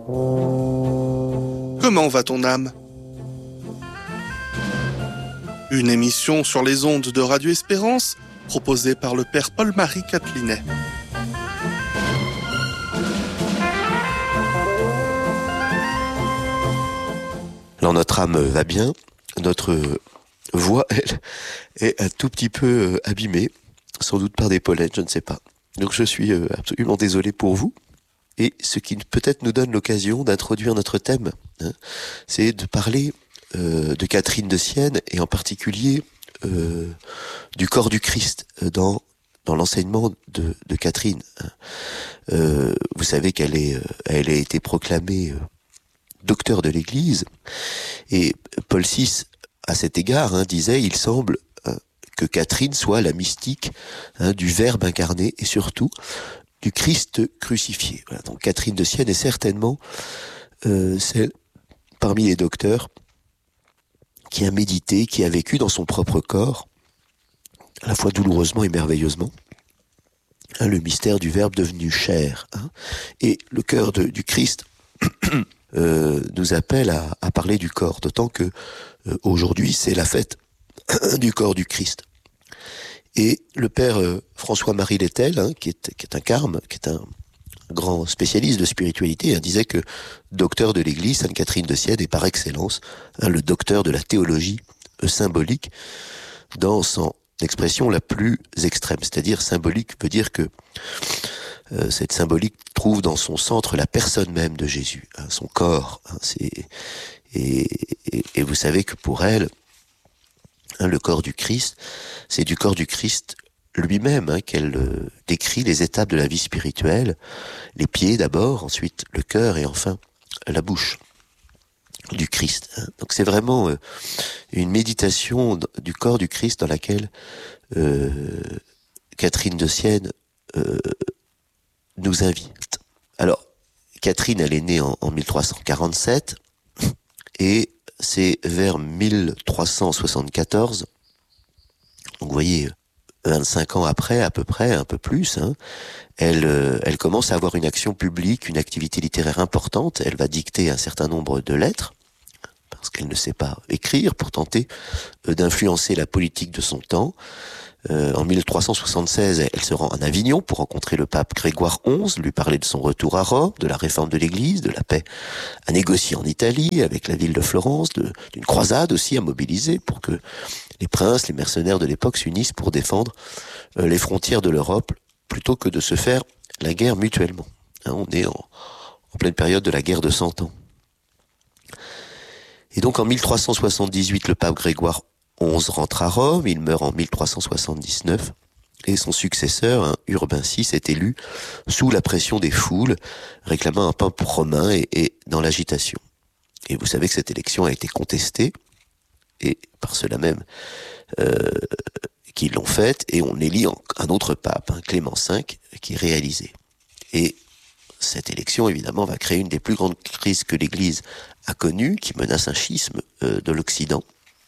Comment va ton âme ? Une émission sur les ondes de Radio Espérance, proposée par le père Paul-Marie Catelinet. Alors notre âme va bien, notre voix, elle, est un tout petit peu abîmée, sans doute par des pollens, je ne sais pas. Donc je suis absolument désolé pour vous. Et ce qui peut-être nous donne l'occasion d'introduire notre thème, c'est de parler de Catherine de Sienne, et en particulier du corps du Christ dans l'enseignement de Catherine. Vous savez qu'elle a été proclamée docteur de l'Église, et Paul VI, à cet égard, disait, il semble que Catherine soit la mystique du Verbe incarné, et surtout du Christ crucifié. Voilà, donc Catherine de Sienne est certainement celle parmi les docteurs qui a médité, qui a vécu dans son propre corps, à la fois douloureusement et merveilleusement, le mystère du Verbe devenu chair. Et le cœur du Christ nous appelle à parler du corps, d'autant que aujourd'hui c'est la fête du corps du Christ. Et le père François-Marie Lettel, qui est un carme, qui est un grand spécialiste de spiritualité, disait que docteur de l'Église, Sainte Catherine de Sienne est par excellence le docteur de la théologie symbolique dans son expression la plus extrême. C'est-à-dire symbolique veut dire que cette symbolique trouve dans son centre la personne même de Jésus, son corps. Et vous savez que pour elle, le corps du Christ, c'est du corps du Christ lui-même qu'elle décrit les étapes de la vie spirituelle, les pieds d'abord, ensuite le cœur et enfin la bouche du Christ. Donc c'est vraiment une méditation du corps du Christ dans laquelle Catherine de Sienne nous invite. Alors, Catherine, elle est née en 1347 et c'est vers 1374, donc vous voyez, 25 ans après, à peu près, un peu plus, elle commence à avoir une action publique, une activité littéraire importante. Elle va dicter un certain nombre de lettres, parce qu'elle ne sait pas écrire, pour tenter d'influencer la politique de son temps. En 1376, elle se rend en Avignon pour rencontrer le pape Grégoire XI, lui parler de son retour à Rome, de la réforme de l'Église, de la paix à négocier en Italie avec la ville de Florence, d'une croisade aussi à mobiliser pour que les princes, les mercenaires de l'époque s'unissent pour défendre les frontières de l'Europe plutôt que de se faire la guerre mutuellement. On est en pleine période de la guerre de 100 ans. Et donc en 1378, le pape Grégoire XI rentre à Rome, il meurt en 1379, et son successeur, Urbain VI, est élu sous la pression des foules, réclamant un pape romain et dans l'agitation. Et vous savez que cette élection a été contestée, et par cela même qu'ils l'ont faite, et on élit un autre pape, Clément V, qui est réalisé. Et cette élection, évidemment, va créer une des plus grandes crises que l'Église a connues, qui menace un schisme de l'Occident.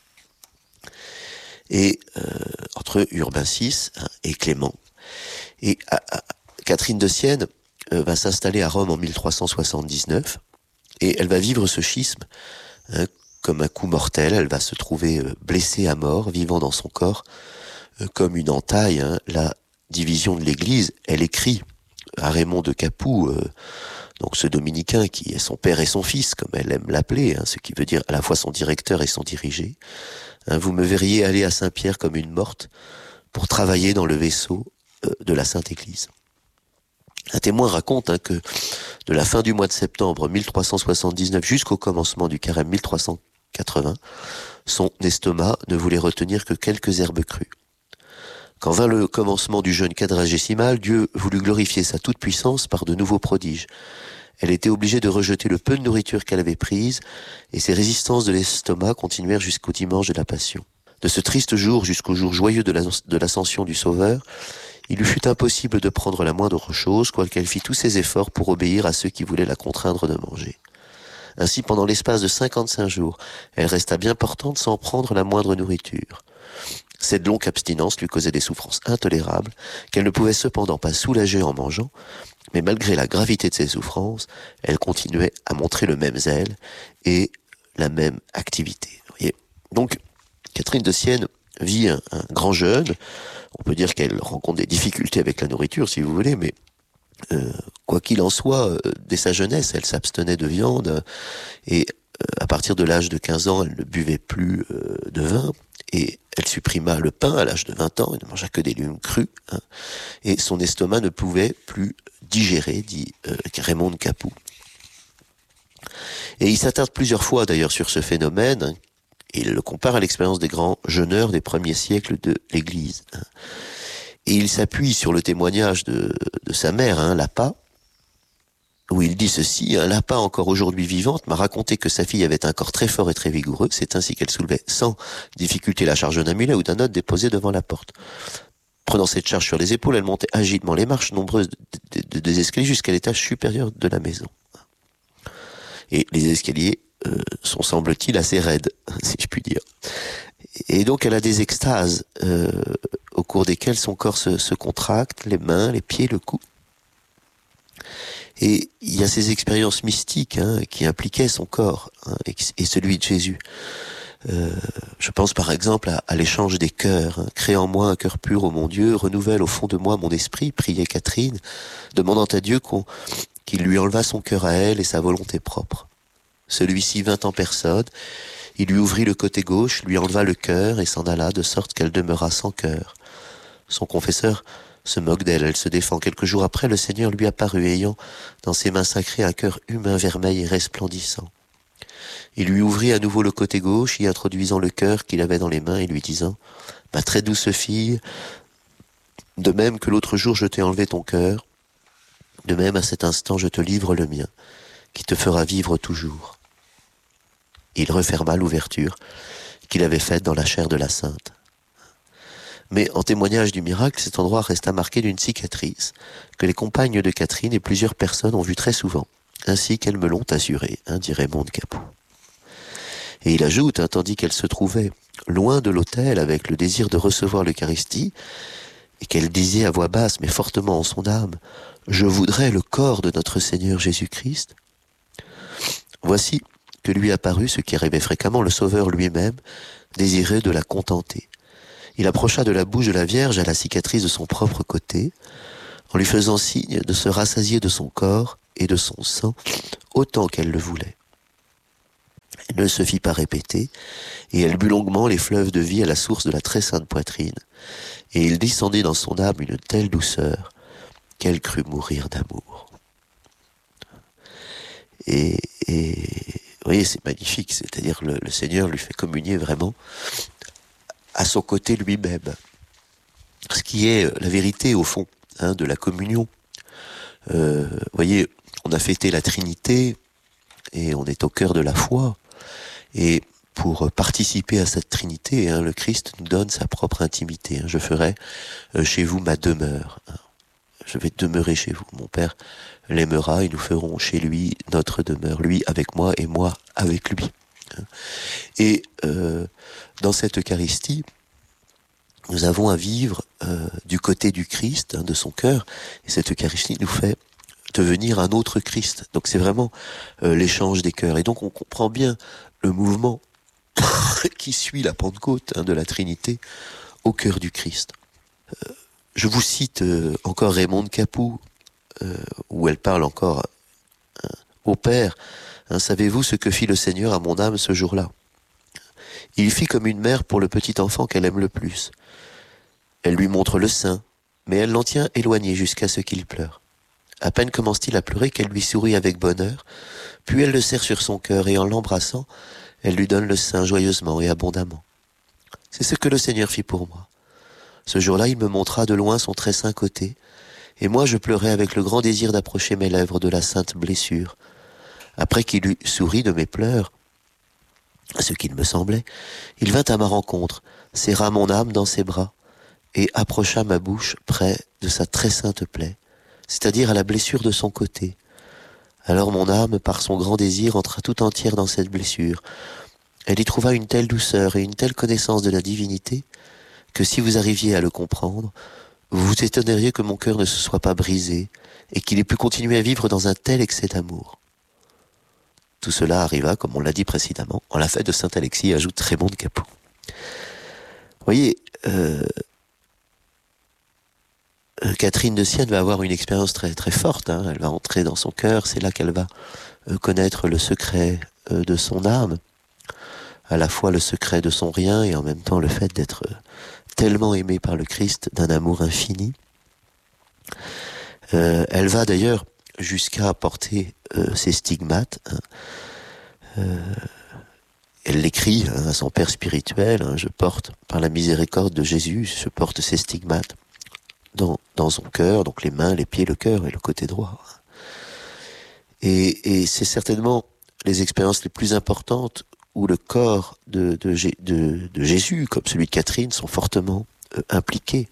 Et entre Urbain VI et Clément. Et Catherine de Sienne va s'installer à Rome en 1379, et elle va vivre ce schisme comme un coup mortel. Elle va se trouver blessée à mort, vivant dans son corps comme une entaille, la division de l'Église. Elle écrit à Raymond de Capoue, donc ce dominicain qui est son père et son fils, comme elle aime l'appeler, ce qui veut dire à la fois son directeur et son dirigé. Vous me verriez aller à Saint-Pierre comme une morte pour travailler dans le vaisseau de la Sainte Église. Un témoin raconte que de la fin du mois de septembre 1379 jusqu'au commencement du carême 1380, son estomac ne voulait retenir que quelques herbes crues. Quand vint le commencement du jeûne quadragésimal, Dieu voulut glorifier sa toute-puissance par de nouveaux prodiges. Elle était obligée de rejeter le peu de nourriture qu'elle avait prise, et ses résistances de l'estomac continuèrent jusqu'au dimanche de la Passion. De ce triste jour jusqu'au jour joyeux de l'ascension du Sauveur, il lui fut impossible de prendre la moindre chose, quoiqu'elle fît tous ses efforts pour obéir à ceux qui voulaient la contraindre de manger. Ainsi, pendant l'espace de 55 jours, elle resta bien portante sans prendre la moindre nourriture. Cette longue abstinence lui causait des souffrances intolérables qu'elle ne pouvait cependant pas soulager en mangeant, mais malgré la gravité de ses souffrances, elle continuait à montrer le même zèle et la même activité. Vous voyez. Donc, Catherine de Sienne vit un grand jeûne. On peut dire qu'elle rencontre des difficultés avec la nourriture, si vous voulez, mais quoi qu'il en soit, dès sa jeunesse, elle s'abstenait de viande et à partir de l'âge de 15 ans, elle ne buvait plus de vin et elle supprima le pain à l'âge de 20 ans, elle ne mangea que des légumes crus, hein, et son estomac ne pouvait plus digérer, dit Raymond de Capoue. Et il s'attarde plusieurs fois d'ailleurs sur ce phénomène, hein, et il le compare à l'expérience des grands jeûneurs des premiers siècles de l'Église. Hein. Et il s'appuie sur le témoignage de sa mère, hein, Lapa, où il dit ceci: un Lapa encore aujourd'hui vivante m'a raconté que sa fille avait un corps très fort et très vigoureux. C'est ainsi qu'elle soulevait sans difficulté la charge d'un amulet ou d'un autre déposé devant la porte. Prenant cette charge sur les épaules, elle montait agilement les marches nombreuses des escaliers jusqu'à l'étage supérieur de la maison. Et les escaliers sont, semble-t-il, assez raides, si je puis dire. Et donc elle a des extases au cours desquelles son corps se contracte, les mains, les pieds, le cou. Et il y a ces expériences mystiques, hein, qui impliquaient son corps, hein, et celui de Jésus. Je pense par exemple à l'échange des cœurs. Hein. Crée en moi un cœur pur, ô mon Dieu, renouvelle au fond de moi mon esprit, priait Catherine, demandant à Dieu qu'il lui enlevât son cœur à elle et sa volonté propre. Celui-ci vint en personne, il lui ouvrit le côté gauche, lui enleva le cœur et s'en alla, de sorte qu'elle demeura sans cœur. Son confesseur se moque d'elle, elle se défend. Quelques jours après, le Seigneur lui apparut, ayant dans ses mains sacrées un cœur humain vermeil et resplendissant. Il lui ouvrit à nouveau le côté gauche, y introduisant le cœur qu'il avait dans les mains et lui disant: « Ma très douce fille, de même que l'autre jour je t'ai enlevé ton cœur, de même à cet instant je te livre le mien, qui te fera vivre toujours. » Il referma l'ouverture qu'il avait faite dans la chair de la sainte. Mais en témoignage du miracle, cet endroit resta marqué d'une cicatrice que les compagnes de Catherine et plusieurs personnes ont vue très souvent, ainsi qu'elles me l'ont assuré, hein, dit Raymond de Capoue. Et il ajoute, hein, tandis qu'elle se trouvait loin de l'autel avec le désir de recevoir l'Eucharistie, et qu'elle disait à voix basse mais fortement en son âme: « Je voudrais le corps de notre Seigneur Jésus-Christ », voici que lui apparut ce qui arrivait fréquemment, le Sauveur lui-même, désireux de la contenter. Il approcha de la bouche de la Vierge à la cicatrice de son propre côté, en lui faisant signe de se rassasier de son corps et de son sang autant qu'elle le voulait. Elle ne se fit pas répéter, et elle but longuement les fleuves de vie à la source de la très sainte poitrine, et il descendit dans son âme une telle douceur qu'elle crut mourir d'amour. Et vous voyez, c'est magnifique, c'est-à-dire le Seigneur lui fait communier vraiment à son côté lui-même, ce qui est la vérité au fond, hein, de la communion. Vous voyez, on a fêté la Trinité et on est au cœur de la foi, et pour participer à cette Trinité, hein, le Christ nous donne sa propre intimité. Hein. Je ferai chez vous ma demeure. Hein. Je vais demeurer chez vous. Mon Père l'aimera et nous ferons chez lui notre demeure. Lui avec moi et moi avec lui. Hein. Et dans cette Eucharistie, nous avons à vivre du côté du Christ, hein, de son cœur. Et cette Eucharistie nous fait devenir un autre Christ. Donc c'est vraiment l'échange des cœurs. Et donc on comprend bien le mouvement qui suit la Pentecôte, hein, de la Trinité au cœur du Christ. Je vous cite encore Raymond de Capoue, où elle parle encore au Père. Hein, savez-vous ce que fit le Seigneur à mon âme ce jour-là? Il fit comme une mère pour le petit enfant qu'elle aime le plus. Elle lui montre le sein, mais elle l'en tient éloigné jusqu'à ce qu'il pleure. À peine commence-t-il à pleurer qu'elle lui sourit avec bonheur, puis elle le serre sur son cœur et en l'embrassant, elle lui donne le sein joyeusement et abondamment. C'est ce que le Seigneur fit pour moi. Ce jour-là, il me montra de loin son très saint côté, et moi je pleurais avec le grand désir d'approcher mes lèvres de la sainte blessure. Après qu'il eut souri de mes pleurs, à ce qu'il me semblait, il vint à ma rencontre, serra mon âme dans ses bras, et approcha ma bouche près de sa très sainte plaie, c'est-à-dire à la blessure de son côté. Alors mon âme, par son grand désir, entra tout entière dans cette blessure. Elle y trouva une telle douceur et une telle connaissance de la divinité que si vous arriviez à le comprendre, vous vous étonneriez que mon cœur ne se soit pas brisé et qu'il ait pu continuer à vivre dans un tel excès d'amour. Tout cela arriva, comme on l'a dit précédemment, en la fête de Saint Alexis, ajoute Raymond de Capoue. Vous voyez, Catherine de Sienne va avoir une expérience très très forte. Elle va entrer dans son cœur, c'est là qu'elle va connaître le secret de son âme, à la fois le secret de son rien et en même temps le fait d'être tellement aimée par le Christ d'un amour infini. Elle va d'ailleurs jusqu'à porter ses stigmates. Elle l'écrit à son père spirituel, je porte, par la miséricorde de Jésus, je porte ses stigmates dans son cœur, donc les mains, les pieds, le cœur et le côté droit. Et c'est certainement les expériences les plus importantes où le corps de Jésus, comme celui de Catherine, sont fortement impliqués.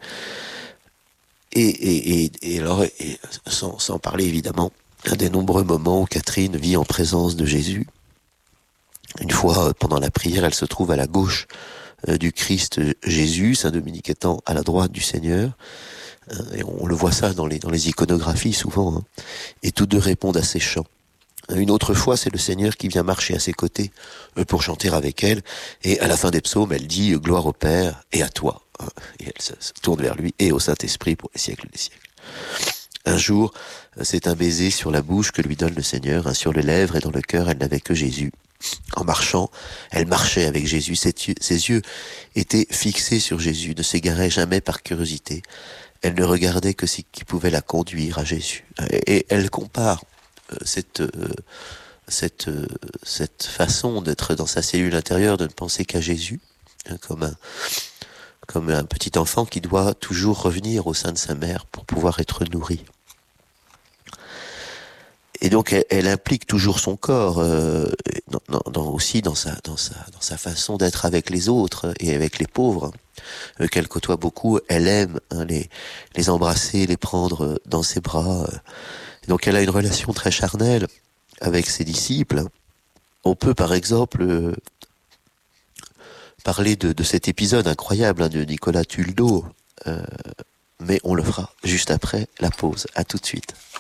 Et alors, sans parler évidemment des nombreux moments où Catherine vit en présence de Jésus. Une fois, pendant la prière, elle se trouve à la gauche du Christ Jésus, Saint Dominique étant à la droite du Seigneur. Et on le voit ça dans les iconographies souvent. Et tous deux répondent à ces chants. Une autre fois, c'est le Seigneur qui vient marcher à ses côtés pour chanter avec elle. Et à la fin des psaumes, elle dit « Gloire au Père et à toi ». Et elle se tourne vers lui et au Saint-Esprit pour les siècles des siècles. Un jour, c'est un baiser sur la bouche que lui donne le Seigneur, sur les lèvres et dans le cœur, elle n'avait que Jésus. En marchant, elle marchait avec Jésus. Ses yeux étaient fixés sur Jésus, ne s'égaraient jamais par curiosité. Elle ne regardait que ce qui pouvait la conduire à Jésus. Et elle compare cette façon d'être dans sa cellule intérieure, de ne penser qu'à Jésus, comme un petit enfant qui doit toujours revenir au sein de sa mère pour pouvoir être nourri. Et donc elle implique toujours son corps aussi dans sa façon d'être avec les autres et avec les pauvres qu'elle côtoie beaucoup. Elle aime les embrasser, les prendre dans ses bras. Donc elle a une relation très charnelle avec ses disciples. On peut par exemple parler de cet épisode incroyable de Nicolas Tuldo, mais on le fera juste après la pause. À tout de suite.